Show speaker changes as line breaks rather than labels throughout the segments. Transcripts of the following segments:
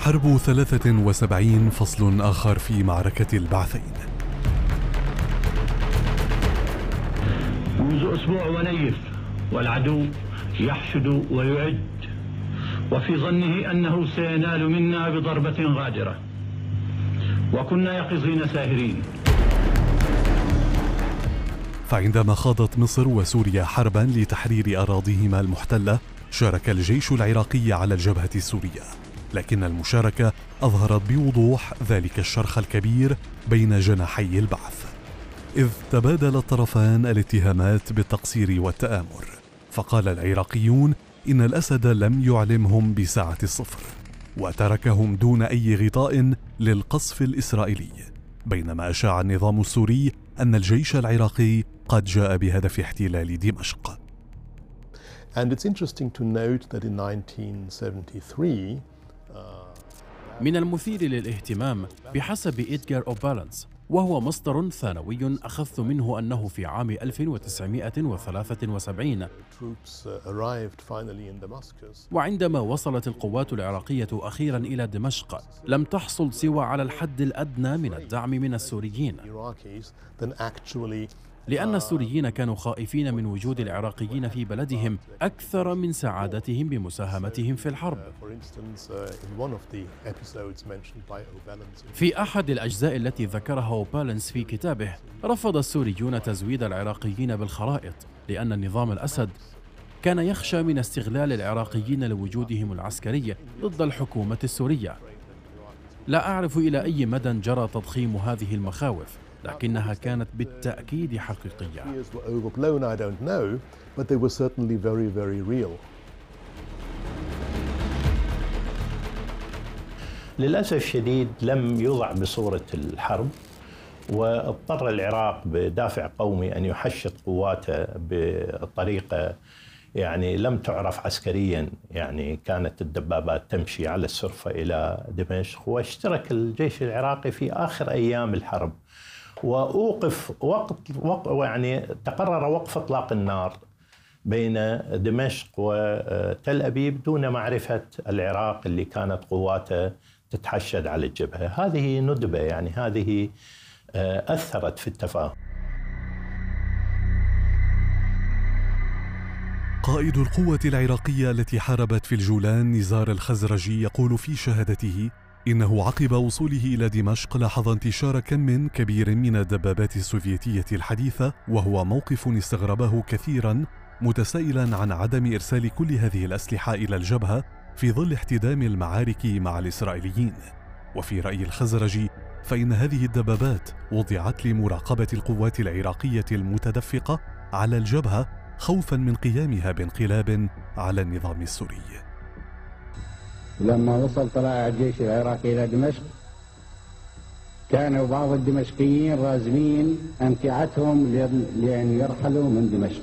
حرب 73 فصل آخر في معركة البعثين.
منذ أسبوع ونيف والعدو يحشد ويعد، وفي ظنه أنه سينال منا بضربة غادرة، وكنا يقظين ساهرين.
فعندما خاضت مصر وسوريا حربا لتحرير أراضيهما المحتلة، شارك الجيش العراقي على الجبهة السورية، لكن المشاركة أظهرت بوضوح ذلك الشرخ الكبير بين جناحي البعث، إذ تبادل الطرفان الاتهامات بالتقصير والتآمر. فقال العراقيون إن الأسد لم يعلمهم بساعة الصفر، وتركهم دون أي غطاء للقصف الإسرائيلي، بينما أشاع النظام السوري أن الجيش العراقي قد جاء بهدف احتلال دمشق.
And it's interesting to note that in 1973
من المثير للاهتمام بحسب إدغار أوبالانس، وهو مصدر ثانوي أخذت منه، أنه في عام 1973 وعندما وصلت القوات العراقية أخيرا إلى دمشق، لم تحصل سوى على الحد الأدنى من الدعم من السوريين، لأن السوريين كانوا خائفين من وجود العراقيين في بلدهم أكثر من سعادتهم بمساهمتهم في الحرب. في أحد الأجزاء التي ذكرها أوبالانس في كتابه، رفض السوريون تزويد العراقيين بالخرائط، لأن نظام الأسد كان يخشى من استغلال العراقيين لوجودهم العسكري ضد الحكومة السورية. لا أعرف إلى أي مدى جرى تضخيم هذه المخاوف، لكنها كانت بالتأكيد حقيقية.
للأسف الشديد لم يوضع بصورة الحرب، واضطر العراق بدافع قومي أن يحشد قواته بطريقة لم تعرف عسكريا. كانت الدبابات تمشي على السرفة إلى دمشق، واشترك الجيش العراقي في آخر أيام الحرب، وأوقف تقرر وقف إطلاق النار بين دمشق وتل أبيب دون معرفة العراق اللي كانت قواته تتحشد على الجبهة. هذه ندبة، هذه أثرت في التفاهم.
قائد القوة العراقية التي حاربت في الجولان نزار الخزرجي يقول في شهادته إنه عقب وصوله إلى دمشق لاحظ انتشار كم كبير من الدبابات السوفيتية الحديثة، وهو موقف استغربه كثيرا، متسائلا عن عدم إرسال كل هذه الأسلحة إلى الجبهة في ظل احتدام المعارك مع الإسرائيليين. وفي رأي الخزرجي فإن هذه الدبابات وضعت لمراقبة القوات العراقية المتدفقة على الجبهة خوفا من قيامها بانقلاب على النظام السوري.
لما وصل طلائع الجيش العراقي إلى دمشق، كانوا بعض الدمشقيين رازمين أمتعتهم لأن يرحلوا من دمشق.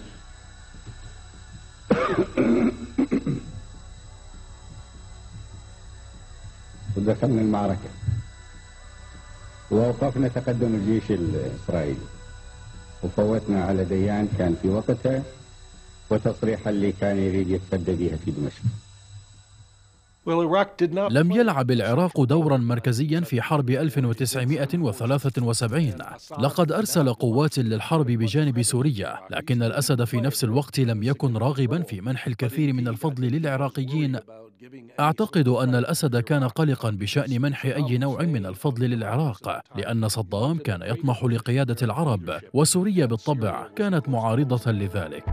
ودخلنا المعركة ووقفنا تقدم الجيش الإسرائيلي، وفوتنا على ديان كان في وقتها وتصريح اللي كان يريد يتصدى بها في دمشق.
لم يلعب العراق دورا مركزيا في حرب 1973. لقد أرسل قوات للحرب بجانب سوريا، لكن الأسد في نفس الوقت لم يكن راغبا في منح الكثير من الفضل للعراقيين. أعتقد أن الأسد كان قلقا بشأن منح أي نوع من الفضل للعراق، لأن صدام كان يطمح لقيادة العرب، وسوريا بالطبع كانت معارضة لذلك.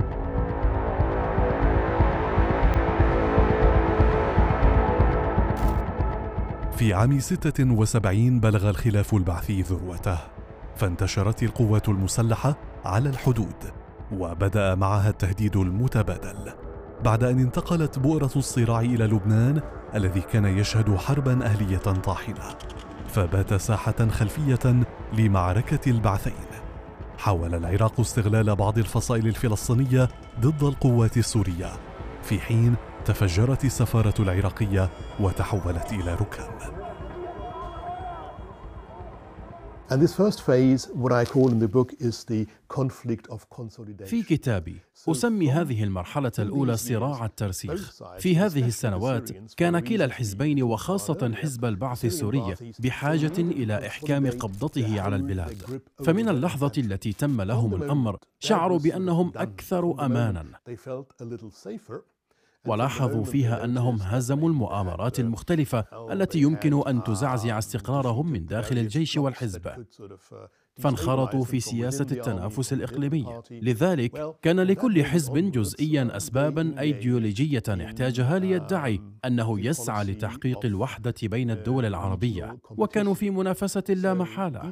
في عام 76 بلغ الخلاف البعثي ذروته، فانتشرت القوات المسلحة على الحدود، وبدأ معها التهديد المتبادل، بعد أن انتقلت بؤرة الصراع إلى لبنان الذي كان يشهد حربا أهلية طاحنة، فبات ساحة خلفية لمعركة البعثين. حاول العراق استغلال بعض الفصائل الفلسطينية ضد القوات السورية، في حين تفجرت السفارة العراقية وتحولت إلى ركام.
And this first phase, what I call in the book, is the conflict of consolidation.
في كتابي أسمي هذه المرحلة الأولى صراع الترسيخ. في هذه السنوات كان كلا الحزبين وخاصة حزب البعث السوري بحاجة إلى إحكام قبضته على البلاد، فمن اللحظة التي تم لهم الأمر شعروا بأنهم أكثر أمانا، ولاحظوا فيها أنهم هزموا المؤامرات المختلفة التي يمكن أن تزعزع استقرارهم من داخل الجيش والحزب، فانخرطوا في سياسة التنافس الإقليمي. لذلك كان لكل حزب جزئيا أسبابا أيديولوجية احتاجها ليدعي أنه يسعى لتحقيق الوحدة بين الدول العربية، وكانوا في منافسة لا محالة.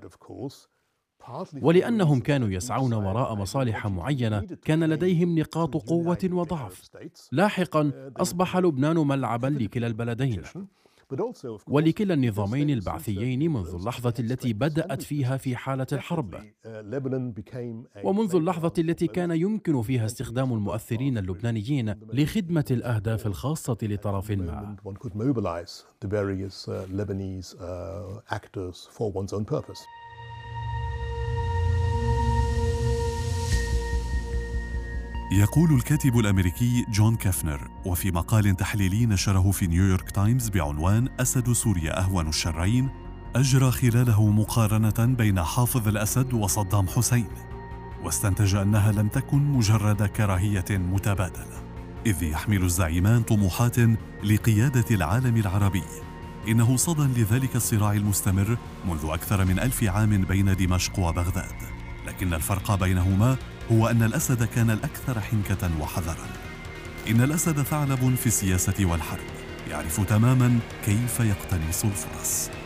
ولأنهم كانوا يسعون وراء مصالح معينة كان لديهم نقاط قوة وضعف. لاحقا أصبح لبنان ملعبا لكلا البلدين ولكلا النظامين البعثيين منذ اللحظة التي بدأت فيها في حالة الحرب، ومنذ اللحظة التي كان يمكن فيها استخدام المؤثرين اللبنانيين لخدمة الأهداف الخاصة لطرف ما.
يقول الكاتب الأمريكي جون كافنر، وفي مقال تحليلي نشره في نيويورك تايمز بعنوان أسد سوريا أهون الشرين، أجرى خلاله مقارنة بين حافظ الأسد وصدام حسين، واستنتج أنها لم تكن مجرد كراهية متبادلة، إذ يحمل الزعيمان طموحات لقيادة العالم العربي. إنه صدى لذلك الصراع المستمر منذ أكثر من 1000 عام بين دمشق وبغداد، لكن الفرق بينهما هو أن الأسد كان الأكثر حنكة وحذرا. إن الأسد ثعلب في السياسة والحرب، يعرف تماما كيف يقتنص الفرص.